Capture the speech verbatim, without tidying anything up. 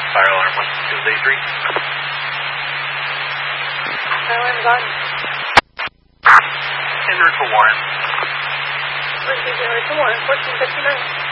Fire alarm one two eight three. Fire alarm is on. En route for Warren. En route for Warren, fourteen fifty-nine.